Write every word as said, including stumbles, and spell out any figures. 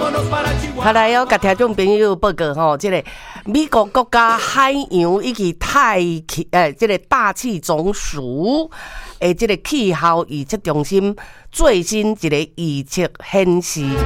好来哦，甲听众朋友报告吼，这个美国国家海洋以及大气诶，这个大气总署诶，这个气候预测中心最新一个预测显示。